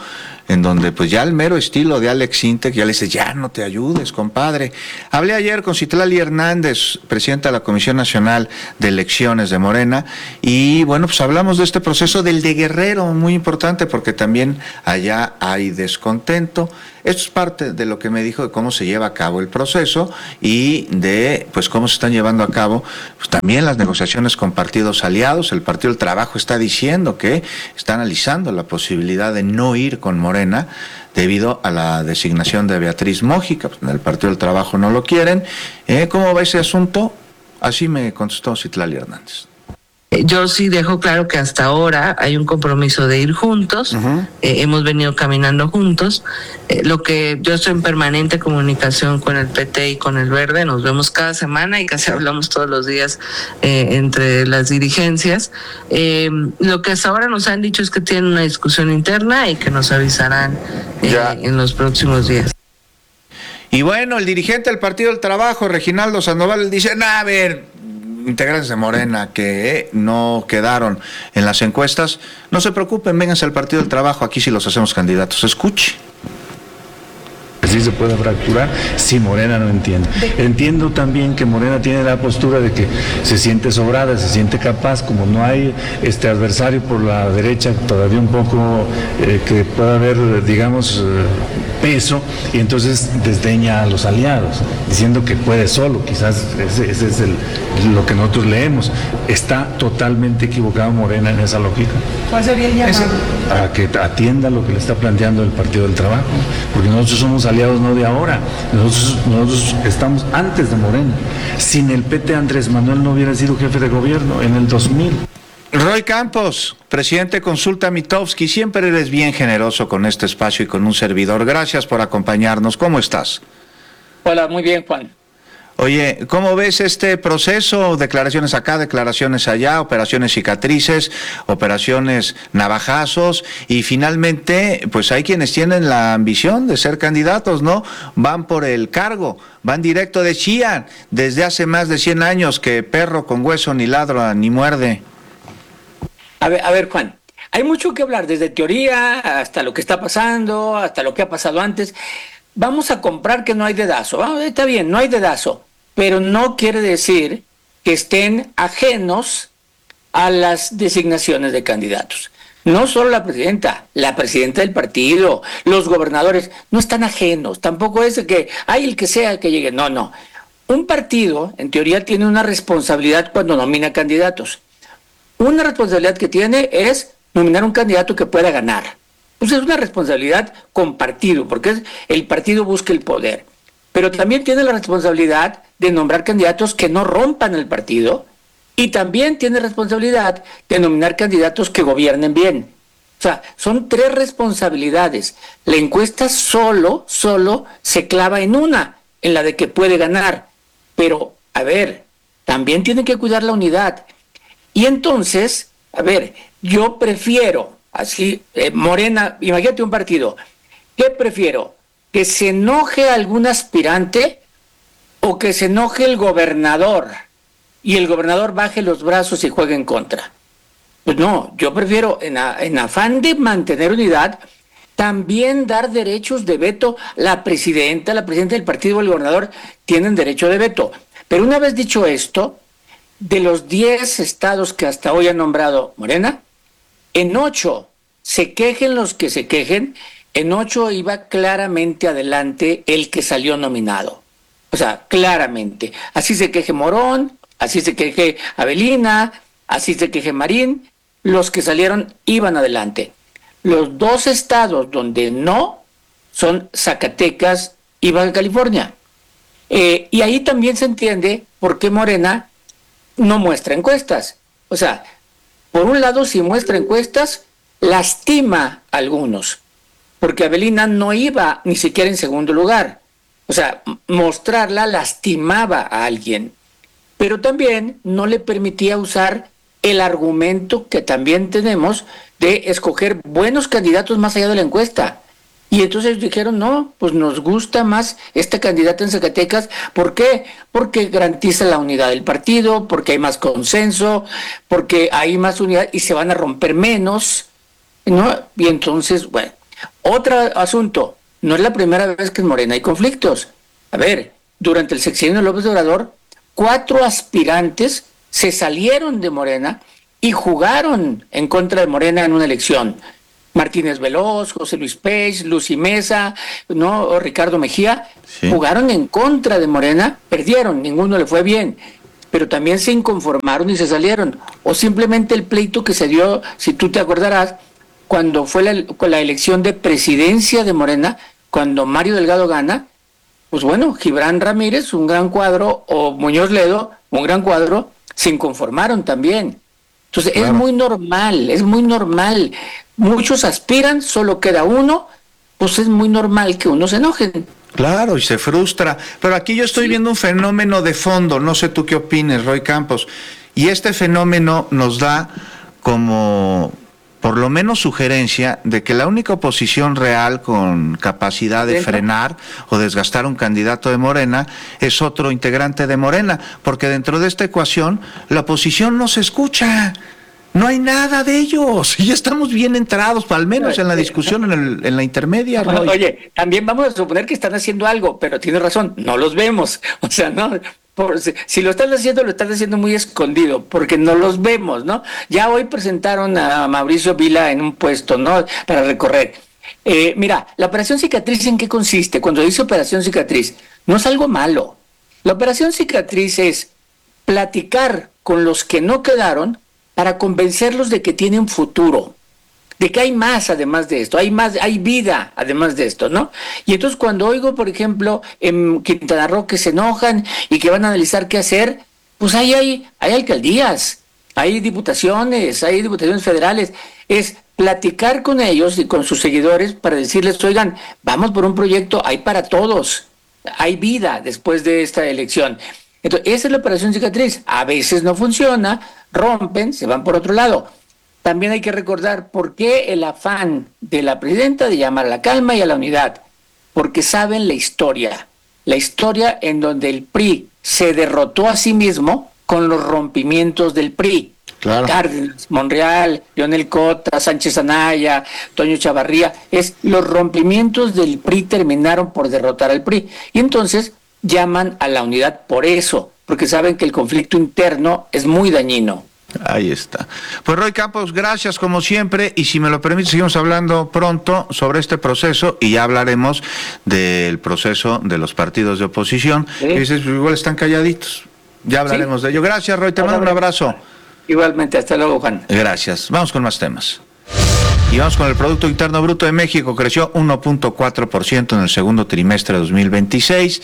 en donde pues ya el mero estilo de Alex Sintek ya le dice, ya no te ayudes, compadre. Hablé ayer con Citlali Hernández, presidenta de la Comisión Nacional de Elecciones de Morena, y bueno, pues hablamos de este proceso del de Guerrero, muy importante porque también allá hay descontento. Esto es parte de lo que me dijo de cómo se lleva a cabo el proceso y de pues cómo se están llevando a cabo pues también las negociaciones con partidos aliados. El Partido del Trabajo está diciendo que está analizando la posibilidad de no ir con Morena debido a la designación de Beatriz Mójica. Pues en el Partido del Trabajo no lo quieren. ¿Eh? ¿Cómo va ese asunto? Así me contestó Citlali Hernández. Yo sí dejo claro que hasta ahora hay un compromiso de ir juntos, uh-huh. eh, hemos venido caminando juntos, eh, lo que yo estoy en permanente comunicación con el P T y con el Verde, nos vemos cada semana y casi hablamos todos los días eh, entre las dirigencias. Eh, lo que hasta ahora nos han dicho es que tienen una discusión interna y que nos avisarán eh, en los próximos días. Y bueno, el dirigente del Partido del Trabajo, Reginaldo Sandoval, dice, nah, a ver, integrantes de Morena que eh, no quedaron en las encuestas, no se preocupen, vénganse al Partido del Trabajo, aquí sí los hacemos candidatos. Escuche. Sí se puede fracturar si Morena no entiende. Entiendo también que Morena tiene la postura de que se siente sobrada, se siente capaz, como no hay este adversario por la derecha todavía un poco eh, que pueda haber, digamos, eh, peso, y entonces desdeña a los aliados, diciendo que puede solo. Quizás ese, ese es el, lo que nosotros leemos. Está totalmente equivocado Morena en esa lógica. ¿Cuál sería el llamado? A que atienda lo que le está planteando el Partido del Trabajo, porque nosotros somos aliados no de ahora, nosotros, nosotros estamos antes de Morena. Sin el P T, Andrés Manuel no hubiera sido jefe de gobierno en el dos mil. Roy Campos, presidente de Consulta Mitofsky, siempre eres bien generoso con este espacio y con un servidor. Gracias por acompañarnos. ¿Cómo estás? Hola, muy bien, Juan. Oye, ¿cómo ves este proceso? Declaraciones acá, declaraciones allá, operaciones cicatrices, operaciones navajazos, y finalmente, pues hay quienes tienen la ambición de ser candidatos, ¿no? Van por el cargo, van directo, decían desde hace más de cien años que perro con hueso ni ladra ni muerde. A ver, a ver, Juan, hay mucho que hablar, desde teoría hasta lo que está pasando, hasta lo que ha pasado antes. Vamos a comprar que no hay dedazo. Ah, está bien, no hay dedazo, pero no quiere decir que estén ajenos a las designaciones de candidatos. No solo la presidenta, la presidenta del partido, los gobernadores, no están ajenos. Tampoco es que hay el que sea el que llegue. No, no. Un partido, en teoría, tiene una responsabilidad cuando nomina candidatos. Una responsabilidad que tiene es nominar un candidato que pueda ganar. Pues es una responsabilidad compartida, porque es, el partido busca el poder. Pero también tiene la responsabilidad de nombrar candidatos que no rompan el partido, y también tiene responsabilidad de nominar candidatos que gobiernen bien. O sea, son tres responsabilidades. La encuesta solo, solo se clava en una, en la de que puede ganar. Pero, a ver, también tiene que cuidar la unidad. Y entonces, a ver, yo prefiero, así, eh, Morena, imagínate un partido, ¿qué prefiero? ¿Que se enoje algún aspirante o que se enoje el gobernador y el gobernador baje los brazos y juegue en contra? Pues no, yo prefiero, en, a, en afán de mantener unidad, también dar derechos de veto. La presidenta, la presidenta del partido o el gobernador tienen derecho de veto. Pero una vez dicho esto, de los diez estados que hasta hoy ha nombrado Morena, en ocho, se quejen los que se quejen, en ocho iba claramente adelante el que salió nominado. O sea, claramente. Así se queje Morón, así se queje Avelina, así se queje Marín, los que salieron iban adelante. Los dos estados donde no son Zacatecas y Baja California. Eh, y ahí también se entiende por qué Morena no muestra encuestas. O sea, por un lado, si muestra encuestas, lastima a algunos, porque Avelina no iba ni siquiera en segundo lugar. O sea, mostrarla lastimaba a alguien, pero también no le permitía usar el argumento que también tenemos de escoger buenos candidatos más allá de la encuesta. Y entonces dijeron, no, pues nos gusta más este candidato en Zacatecas. ¿Por qué? Porque garantiza la unidad del partido, porque hay más consenso, porque hay más unidad y se van a romper menos, ¿no? Y entonces, bueno, Otro asunto, no es la primera vez que en Morena hay conflictos. A ver, durante el sexenio de López Obrador, cuatro aspirantes se salieron de Morena y jugaron en contra de Morena en una elección. Martínez Veloz, José Luis Pech, Lucy Mesa, ¿no? O Ricardo Mejía, sí. Jugaron en contra de Morena, perdieron, ninguno le fue bien, pero también se inconformaron y se salieron. O simplemente el pleito que se dio, si tú te acordarás, cuando fue la, la elección de presidencia de Morena, cuando Mario Delgado gana, pues bueno, Gibran Ramírez, un gran cuadro, o Muñoz Ledo, un gran cuadro, se inconformaron también. Entonces, claro. Es muy normal, es muy normal. Muchos aspiran, solo queda uno, pues es muy normal que uno se enoje. Claro, y se frustra. Pero aquí yo estoy sí. viendo un fenómeno de fondo, no sé tú qué opines, Roy Campos, y este fenómeno nos da como, por lo menos, sugerencia de que la única oposición real con capacidad de frenar o desgastar un candidato de Morena es otro integrante de Morena, porque dentro de esta ecuación la oposición no se escucha. No hay nada de ellos, y ya estamos bien entrados, al menos en la discusión en, el, en la intermedia, Roy. Oye, también vamos a suponer que están haciendo algo, pero tienes razón, no los vemos. O sea, no, por, si, si lo están haciendo, lo están haciendo muy escondido, porque no los vemos, ¿no? Ya hoy presentaron a Mauricio Vila en un puesto, ¿no? Para recorrer. Eh, mira, la operación cicatriz, ¿en qué consiste? Cuando dice operación cicatriz, no es algo malo. La operación cicatriz es platicar con los que no quedaron para convencerlos de que tienen futuro, de que hay más además de esto, hay más, hay vida además de esto, ¿no? Y entonces cuando oigo, por ejemplo, en Quintana Roo que se enojan y que van a analizar qué hacer, pues ahí hay, hay alcaldías, hay diputaciones, hay diputaciones federales, es platicar con ellos y con sus seguidores para decirles, oigan, vamos por un proyecto, hay para todos, hay vida después de esta elección. Entonces, esa es la operación cicatriz. A veces no funciona, rompen, se van por otro lado. También hay que recordar por qué el afán de la presidenta de llamar a la calma y a la unidad. Porque saben la historia. La historia en donde el P R I se derrotó a sí mismo con los rompimientos del P R I. Claro. Cárdenas, Monreal, Leonel Cota, Sánchez Anaya, Toño Chavarría. Es los rompimientos del P R I terminaron por derrotar al P R I. Y entonces llaman a la unidad por eso, porque saben que el conflicto interno es muy dañino. Ahí está. Pues Roy Campos, gracias como siempre, y si me lo permite seguimos hablando pronto sobre este proceso y ya hablaremos del proceso de los partidos de oposición. ¿Sí? Y dices, igual están calladitos. Ya hablaremos ¿Sí? de ello. Gracias, Roy, te mando un abrazo. Igualmente, hasta luego, Juan. Gracias. Vamos con más temas. Y vamos con el Producto Interno Bruto de México, creció uno punto cuatro por ciento en el segundo trimestre de dos mil veintiséis,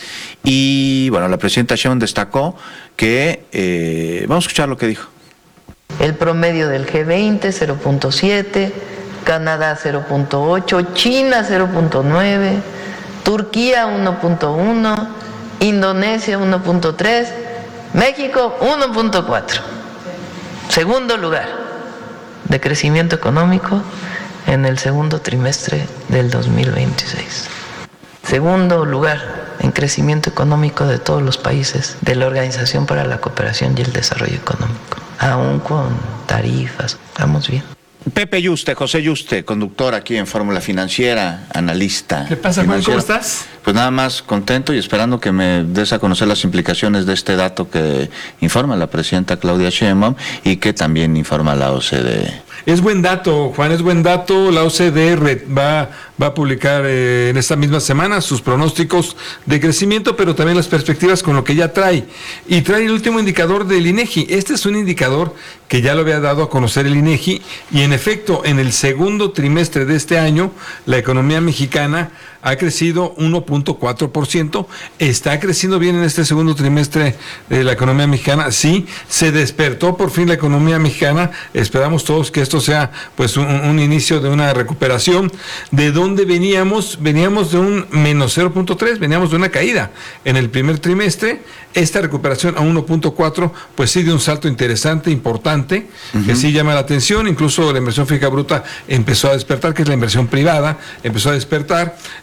y bueno, la presidenta Sheinbaum destacó que, eh, vamos a escuchar lo que dijo. El promedio del G veinte, cero punto siete, Canadá cero punto ocho, China cero punto nueve, Turquía uno punto uno, Indonesia uno punto tres, México uno punto cuatro. Segundo lugar de crecimiento económico en el segundo trimestre del dos mil veintiséis. Segundo lugar en crecimiento económico de todos los países de la Organización para la Cooperación y el Desarrollo Económico, aún con tarifas, vamos bien. Pepe Yuste, José Yuste, conductor aquí en Fórmula Financiera, analista. ¿Qué pasa, Juan? ¿Cómo estás? Pues nada más contento y esperando que me des a conocer las implicaciones de este dato que informa la presidenta Claudia Sheinbaum y que también informa la O C D E. Es buen dato, Juan, es buen dato. La O C D E va, va a publicar eh, en esta misma semana sus pronósticos de crecimiento, pero también las perspectivas con lo que ya trae. Y trae el último indicador del INEGI. Este es un indicador que ya lo había dado a conocer el INEGI, y en efecto, en el segundo trimestre de este año, la economía mexicana ha crecido uno punto cuatro por ciento, está creciendo bien en este segundo trimestre de la economía mexicana. Sí, se despertó por fin la economía mexicana, esperamos todos que esto sea pues un, un inicio de una recuperación. ¿De dónde veníamos? Veníamos de un menos cero punto tres, veníamos de una caída en el primer trimestre. Esta recuperación a uno punto cuatro, pues sí, de un salto interesante, importante, uh-huh. que sí llama la atención. Incluso la inversión fija bruta empezó a despertar, que es la inversión privada, empezó a despertar.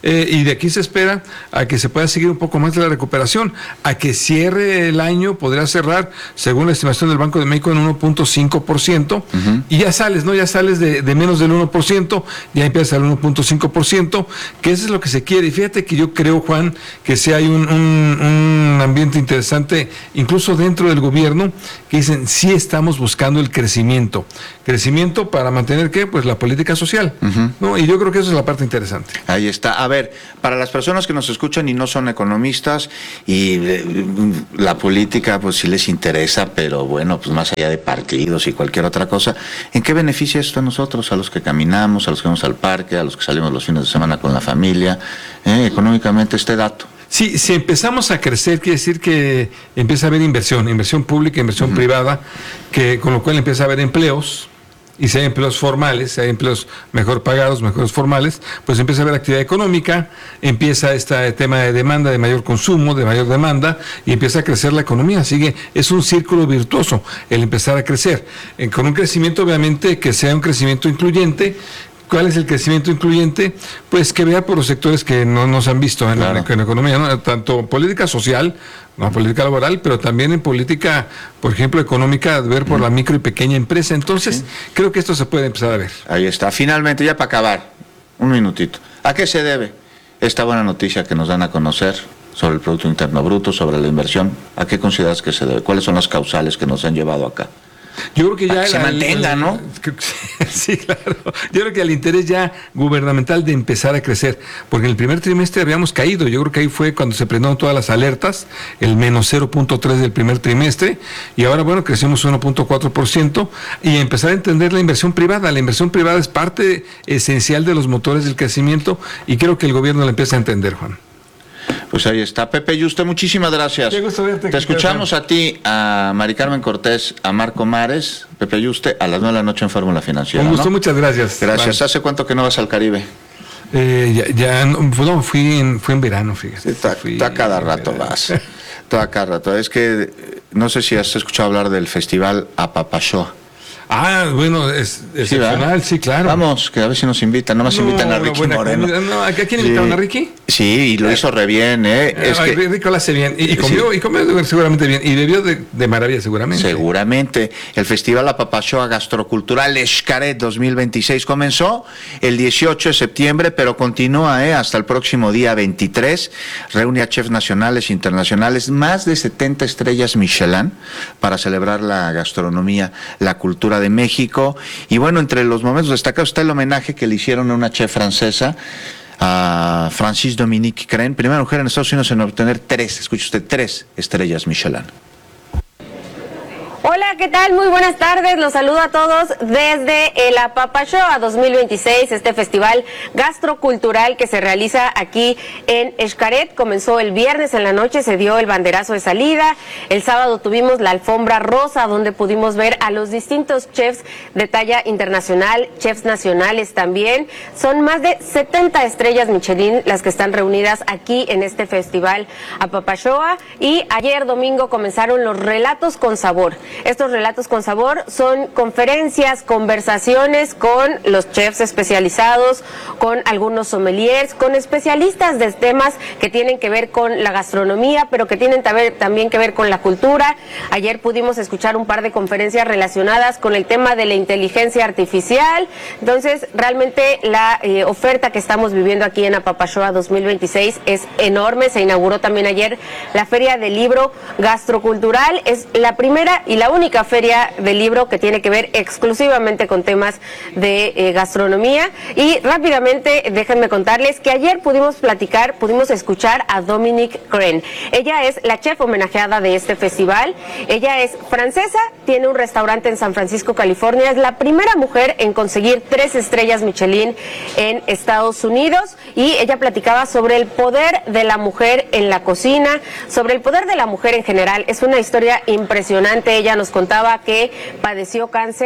eh, y de aquí se espera a que se pueda seguir un poco más de la recuperación, a que cierre el año, podría cerrar, según la estimación del Banco de México, en uno punto cinco por ciento, uh-huh. y ya sales, ¿no? Ya sales de, de menos del uno por ciento, ya empiezas al uno punto cinco por ciento, que eso es lo que se quiere. Y fíjate que yo creo, Juan, que si hay un, un, un ambiente interesante, incluso dentro del gobierno, que dicen, sí estamos buscando el crecimiento. Crecimiento para mantener, ¿qué? Pues la política social, uh-huh. ¿no? Y yo creo que eso es la parte interesante. Ahí está. A ver, para las personas que nos escuchan y no son economistas, y eh, la política pues sí les interesa, pero bueno, pues más allá de partidos y cualquier otra cosa, ¿en qué beneficia esto a nosotros, a los que caminamos, a los que vamos al parque, a los que salimos los fines de semana con la familia, eh, económicamente este dato? Sí, si empezamos a crecer, quiere decir que empieza a haber inversión, inversión pública, inversión uh-huh. privada, que con lo cual empieza a haber empleos. Y si hay empleos formales, si hay empleos mejor pagados, mejores formales, pues empieza a haber actividad económica, empieza este tema de demanda, de mayor consumo, de mayor demanda, y empieza a crecer la economía. Así que es un círculo virtuoso el empezar a crecer. Eh, con un crecimiento, obviamente, que sea un crecimiento incluyente. ¿Cuál es el crecimiento incluyente? Pues que vea por los sectores que no nos han visto en, claro. la, en la economía, ¿no? Tanto política social, no política laboral, pero también en política, por ejemplo, económica, ver por mm. la micro y pequeña empresa. Entonces, sí. creo que esto se puede empezar a ver. Ahí está. Finalmente, ya para acabar, un minutito. ¿A qué se debe esta buena noticia que nos dan a conocer sobre el Producto Interno Bruto, sobre la inversión? ¿A qué consideras que se debe? ¿Cuáles son las causales que nos han llevado acá? Yo creo que ya se mantenga, el, ¿no? Sí, claro. Yo creo que el interés ya gubernamental de empezar a crecer, porque en el primer trimestre habíamos caído. Yo creo que ahí fue cuando se prendieron todas las alertas, el menos cero punto tres del primer trimestre, y ahora, bueno, crecimos uno punto cuatro por ciento, y empezar a entender la inversión privada. La inversión privada es parte esencial de los motores del crecimiento, y creo que el gobierno la empieza a entender, Juan. Pues ahí está. Pepe Yuste, muchísimas gracias. Qué gusto verte. Te escuchamos a ti, a Mari Carmen Cortés, a Marco Mares, Pepe Yuste, a las nueve de la noche en Fórmula Financiera. Un gusto, ¿no? Muchas gracias. Gracias. ¿Hace cuánto que no vas al Caribe? Eh, ya, ya no, no, fui en, fui en verano, fíjate. Está, fui está cada rato verano. Vas. Está cada rato. Es que no sé si has escuchado hablar del festival Apapachóa. Ah, bueno, es excepcional, sí, sí, claro. Vamos, que a ver si nos invitan, nomás no, invitan a Ricky Moreno. No, ¿a quién invitaron? Sí. ¿A Ricky? Sí, y lo hizo re bien, ¿eh? Es Ay, que, Rico lo hace bien, y, y comió, sí. y comió seguramente bien, y bebió de, de maravilla seguramente. Seguramente. El Festival Apapachóa Gastrocultural Xcaret dos mil veintiséis comenzó el dieciocho de septiembre, pero continúa, ¿eh? Hasta el próximo día veintitrés. Reúne a chefs nacionales e internacionales, más de setenta estrellas Michelin, para celebrar la gastronomía, la cultura de México. Y bueno, entre los momentos destacados está el homenaje que le hicieron a una chef francesa, a Francis Dominique Crenn, primera mujer en Estados Unidos en obtener tres, escuche usted, tres estrellas Michelin. Hola, ¿qué tal? Muy buenas tardes. Los saludo a todos desde el Apapachóa dos mil veintiséis, este festival gastrocultural que se realiza aquí en Xcaret. Comenzó el viernes en la noche, se dio el banderazo de salida. El sábado tuvimos la alfombra rosa, donde pudimos ver a los distintos chefs de talla internacional, chefs nacionales también. Son más de setenta estrellas Michelin las que están reunidas aquí en este festival Apapachóa. Y ayer domingo comenzaron los relatos con sabor. Estos relatos con sabor son conferencias, conversaciones con los chefs especializados, con algunos sommeliers, con especialistas de temas que tienen que ver con la gastronomía, pero que tienen también que ver con la cultura. Ayer pudimos escuchar un par de conferencias relacionadas con el tema de la inteligencia artificial. Entonces, realmente la eh, oferta que estamos viviendo aquí en Apapachóa dos mil veintiséis es enorme. Se inauguró también ayer la Feria del Libro Gastrocultural. Es la primera y la única feria del libro que tiene que ver exclusivamente con temas de eh, gastronomía. Y rápidamente déjenme contarles que ayer pudimos platicar, pudimos escuchar a Dominique Crenn. Ella es la chef homenajeada de este festival. Ella es francesa, tiene un restaurante en San Francisco, California. Es la primera mujer en conseguir tres estrellas Michelin en Estados Unidos, y ella platicaba sobre el poder de la mujer en la cocina, sobre el poder de la mujer en general. Es una historia impresionante. Ella nos contaba que padeció cáncer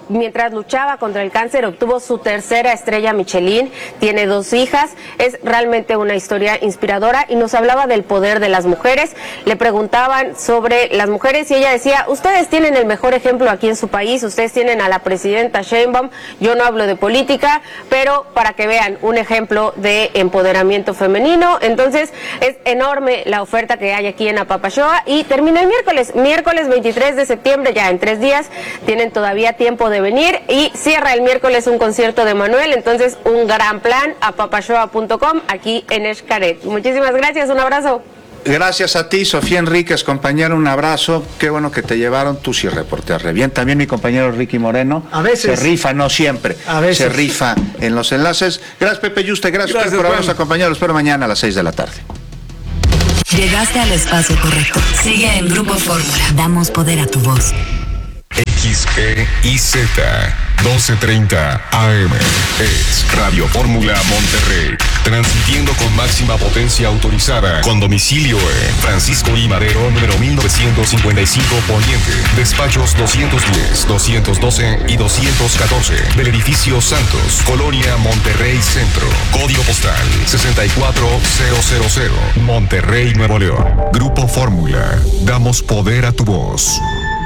mientras luchaba contra el cáncer obtuvo su tercera estrella Michelin, tiene dos hijas, es realmente una historia inspiradora y nos hablaba del poder de las mujeres. Le preguntaban sobre las mujeres y ella decía, ustedes tienen el mejor ejemplo aquí en su país, ustedes tienen a la presidenta Sheinbaum, yo no hablo de política, pero para que vean un ejemplo de empoderamiento femenino. Entonces es enorme la oferta que hay aquí en Apapashoa y termina el miércoles, miércoles veintitrés de septiembre, ya en tres días, tienen todavía tiempo de venir y cierra el miércoles un concierto de Manuel, entonces un gran plan, apapashoa punto com aquí en Xcaret. Muchísimas gracias, un abrazo. Gracias a ti, Sofía Enríquez, compañero, un abrazo. Qué bueno que te llevaron, tú sí reporteas re bien. También mi compañero Ricky Moreno. A veces. Se rifa, no siempre. A veces. Se rifa en los enlaces. Gracias, Pepe Yuste. Gracias, gracias por habernos acompañado. Los espero mañana a las seis de la tarde. Llegaste al espacio correcto. Sigue en Grupo Fórmula. Damos poder a tu voz. X E I Z doce treinta A M es Radio Fórmula Monterrey, transmitiendo con máxima potencia autorizada, con domicilio en Francisco I. Madero, número mil novecientos cincuenta y cinco Poniente, despachos doscientos diez, doscientos doce y doscientos catorce, del edificio Santos, Colonia Monterrey Centro, código postal sesenta y cuatro mil, Monterrey, Nuevo León. Grupo Fórmula, damos poder a tu voz.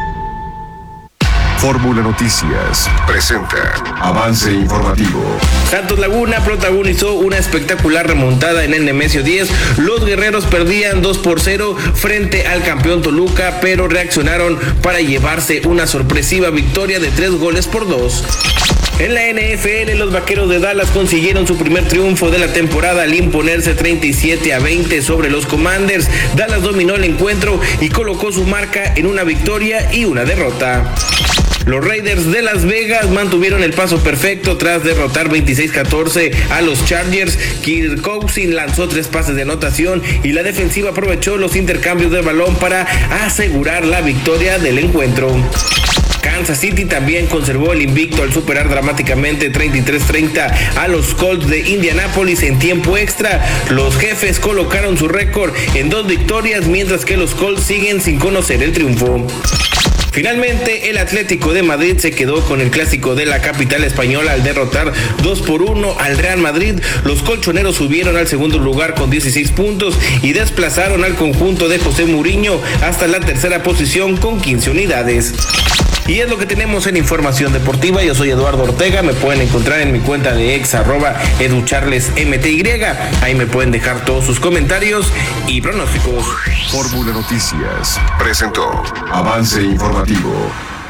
Fórmula Noticias presenta avance informativo. Santos Laguna protagonizó una espectacular remontada en el Nemesio diez. Los guerreros perdían dos por cero frente al campeón Toluca, pero reaccionaron para llevarse una sorpresiva victoria de tres goles por dos. En la N F L, los Vaqueros de Dallas consiguieron su primer triunfo de la temporada al imponerse treinta y siete a veinte sobre los Commanders. Dallas dominó el encuentro y colocó su marca en una victoria y una derrota. Los Raiders de Las Vegas mantuvieron el paso perfecto tras derrotar veintiséis catorce a los Chargers. Kirk Cousins lanzó tres pases de anotación y la defensiva aprovechó los intercambios de balón para asegurar la victoria del encuentro. Kansas City también conservó el invicto al superar dramáticamente treinta y tres treinta a los Colts de Indianápolis en tiempo extra. Los jefes colocaron su récord en dos victorias, mientras que los Colts siguen sin conocer el triunfo. Finalmente, el Atlético de Madrid se quedó con el clásico de la capital española al derrotar dos por uno al Real Madrid. Los colchoneros subieron al segundo lugar con dieciséis puntos y desplazaron al conjunto de José Mourinho hasta la tercera posición con quince unidades. Y es lo que tenemos en información deportiva. Yo soy Eduardo Ortega, me pueden encontrar en mi cuenta de ex arroba educharlesmty. Ahí me pueden dejar todos sus comentarios y pronósticos. Fórmula Noticias presentó avance informativo.